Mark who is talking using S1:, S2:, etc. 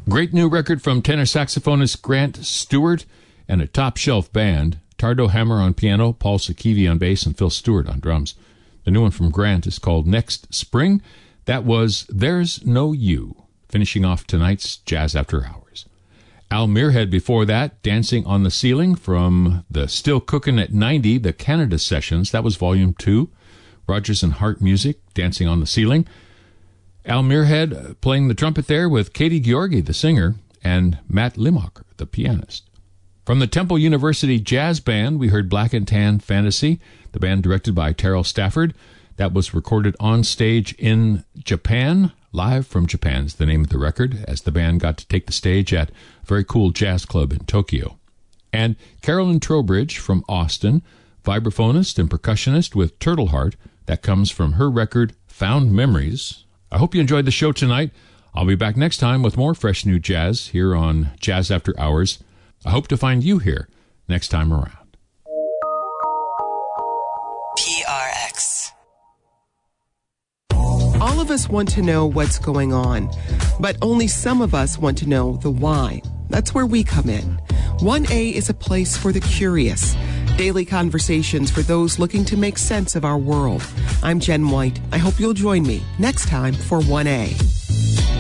S1: Great new record from tenor saxophonist Grant Stewart and a top-shelf band. Tardo Hammer on piano, Paul Sakivi on bass, and Phil Stewart on drums. The new one from Grant is called Next Spring. That was There's No You, finishing off tonight's Jazz After Hours. Al Muirhead before that, Dancing on the Ceiling from the Still Cookin' at 90, the Canada Sessions. That was Volume 2. Rogers and Hart Music, Dancing on the Ceiling. Al Muirhead playing the trumpet there with Katie Georgi, the singer, and Matt Limacher, the pianist. From the Temple University Jazz Band, we heard Black and Tan Fantasy, the band directed by Terrell Stafford. That was recorded on stage in Japan. Live from Japan is the name of the record, as the band got to take the stage at a very cool jazz club in Tokyo. And Carolyn Trowbridge from Austin, vibraphonist and percussionist with Turtle Heart. That comes from her record, Found Memories. I hope you enjoyed the show tonight. I'll be back next time with more fresh new jazz here on Jazz After Hours. I hope to find you here next time around.
S2: PRX.
S3: All of us want to know what's going on, but only some of us want to know the why. That's where we come in. 1A is a place for the curious. Daily conversations for those looking to make sense of our world. I'm Jen White. I hope you'll join me next time for 1A.